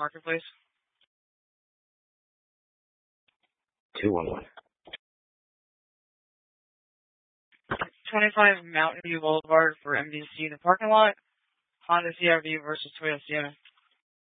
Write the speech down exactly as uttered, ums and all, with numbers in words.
marker, please. two one one. twenty-five Mountain View Boulevard for M D C in the parking lot. Honda C R V versus Toyota Sienna.